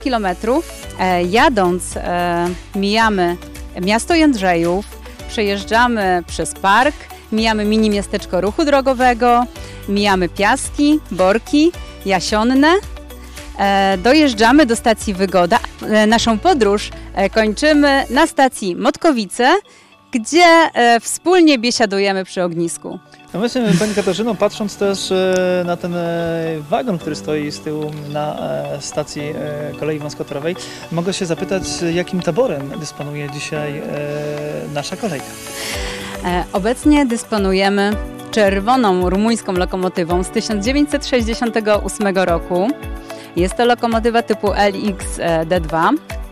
kilometrów. Jadąc mijamy miasto Jędrzejów, przejeżdżamy przez park, mijamy mini miasteczko ruchu drogowego, mijamy Piaski, Borki, Jasionne. Dojeżdżamy do stacji Wygoda. Naszą podróż kończymy na stacji Motkowice, gdzie wspólnie biesiadujemy przy ognisku. No myślę, Pani Katarzyno, patrząc też na ten wagon, który stoi z tyłu na stacji kolei wąskotorowej, mogę się zapytać, jakim taborem dysponuje dzisiaj nasza kolejka? Obecnie dysponujemy czerwoną rumuńską lokomotywą z 1968 roku. Jest to lokomotywa typu LX-D2.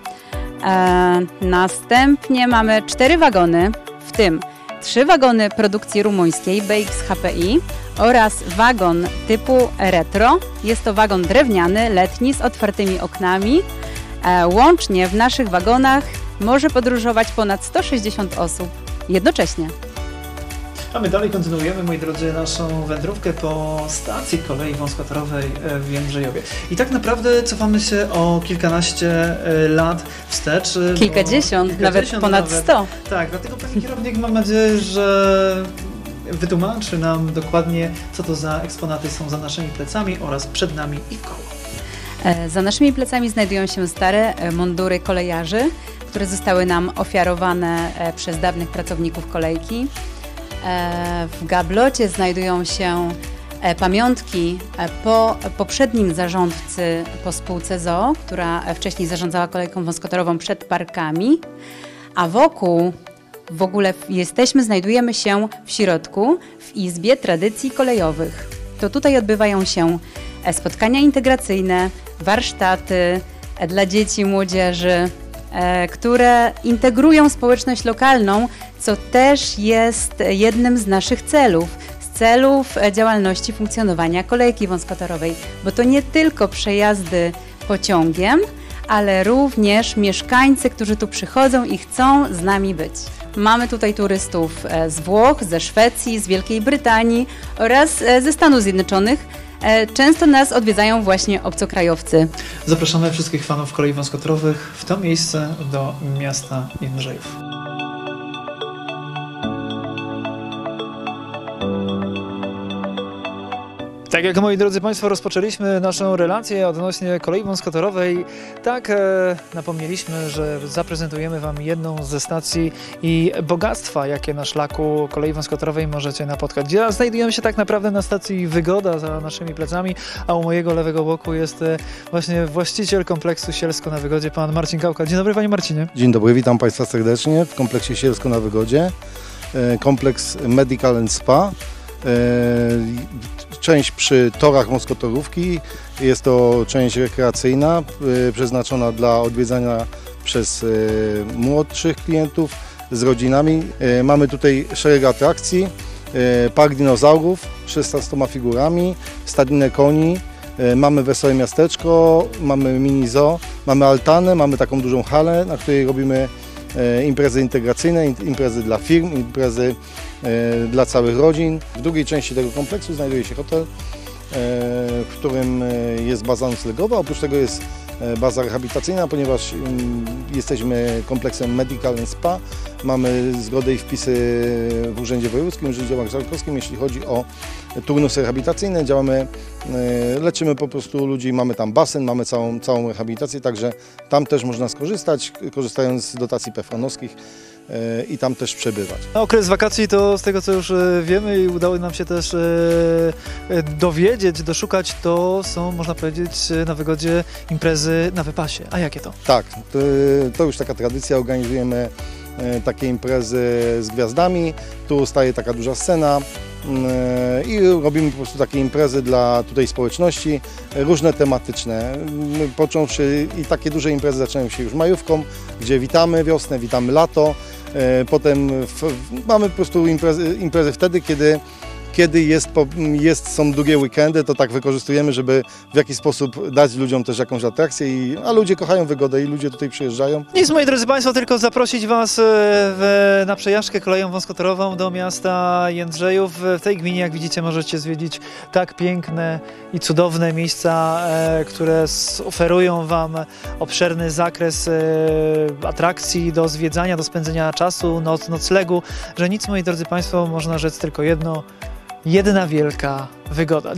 Następnie mamy 4 wagony, w tym 3 wagony produkcji rumuńskiej BX HPI oraz wagon typu retro. Jest to wagon drewniany, letni z otwartymi oknami. Łącznie w naszych wagonach może podróżować ponad 160 osób jednocześnie. A my dalej kontynuujemy, moi drodzy, naszą wędrówkę po stacji kolei wąskotorowej w Jędrzejowie. I tak naprawdę cofamy się o kilkanaście lat wstecz. Kilkadziesiąt, nawet ponad 100. Tak, dlatego Pani kierownik, mam nadzieję, że wytłumaczy nam dokładnie, co to za eksponaty są za naszymi plecami oraz przed nami i w koło. Za naszymi plecami znajdują się stare mundury kolejarzy, które zostały nam ofiarowane przez dawnych pracowników kolejki. W gablocie znajdują się pamiątki po poprzednim zarządcy, po spółce ZOO, która wcześniej zarządzała kolejką wąskotorową przed parkami, a wokół w ogóle znajdujemy się w środku w Izbie Tradycji Kolejowych. To tutaj odbywają się spotkania integracyjne, warsztaty dla dzieci i młodzieży, które integrują społeczność lokalną, co też jest jednym z naszych celów, działalności funkcjonowania kolejki wąskotorowej, bo to nie tylko przejazdy pociągiem, ale również mieszkańcy, którzy tu przychodzą i chcą z nami być. Mamy tutaj turystów z Włoch, ze Szwecji, z Wielkiej Brytanii oraz ze Stanów Zjednoczonych. Często nas odwiedzają właśnie obcokrajowcy. Zapraszamy wszystkich fanów kolei wąskotorowych w to miejsce do miasta Jędrzejów. Tak jak, moi drodzy Państwo, rozpoczęliśmy naszą relację odnośnie kolei wąskotorowej, tak napomnieliśmy, że zaprezentujemy Wam jedną ze stacji i bogactwa, jakie na szlaku kolei wąskotorowej możecie napotkać. Gdzie znajdujemy się tak naprawdę na stacji Wygoda za naszymi plecami, a u mojego lewego boku jest właśnie właściciel kompleksu Sielsko na Wygodzie, pan Marcin Kałka. Dzień dobry, Panie Marcinie. Dzień dobry, witam Państwa serdecznie w kompleksie Sielsko na Wygodzie. Kompleks Medical and Spa. Część przy torach wąskotorówki, jest to część rekreacyjna, przeznaczona dla odwiedzania przez młodszych klientów z rodzinami. Mamy tutaj szereg atrakcji, park dinozaurów z 16 figurami, stadninę koni, mamy wesołe miasteczko, mamy mini zoo, mamy altanę, mamy taką dużą halę, na której robimy imprezy integracyjne, imprezy dla firm, imprezy dla całych rodzin. W drugiej części tego kompleksu znajduje się hotel, w którym jest baza noclegowa. Oprócz tego jest baza rehabilitacyjna, ponieważ jesteśmy kompleksem Medical and Spa. Mamy zgodę i wpisy w Urzędzie Wojewódzkim, Urzędzie Marszałkowskim, jeśli chodzi o turnusy rehabilitacyjne. Działamy, leczymy po prostu ludzi, mamy tam basen, mamy całą rehabilitację, także tam też można skorzystać, korzystając z dotacji PFRON-owskich i tam też przebywać. Okres wakacji to, z tego co już wiemy i udało nam się też dowiedzieć, doszukać, to są, można powiedzieć, na Wygodzie imprezy na wypasie. A jakie to? Tak, to już taka tradycja, organizujemy takie imprezy z gwiazdami, tu staje taka duża scena i robimy po prostu takie imprezy dla tutaj społeczności, różne tematyczne, począwszy i takie duże imprezy zaczynają się już majówką, gdzie witamy wiosnę, witamy lato, potem mamy po prostu imprezy wtedy, kiedy kiedy są długie weekendy, to tak wykorzystujemy, żeby w jakiś sposób dać ludziom też jakąś atrakcję, a ludzie kochają wygodę i ludzie tutaj przyjeżdżają. Nic, moi drodzy Państwo, tylko zaprosić Was na przejażdżkę koleją wąskotorową do miasta Jędrzejów. W tej gminie, jak widzicie, możecie zwiedzić tak piękne i cudowne miejsca, które oferują Wam obszerny zakres atrakcji do zwiedzania, do spędzenia czasu, noclegu, że nic, moi drodzy Państwo, można rzec tylko jedno: jedna wielka wygoda.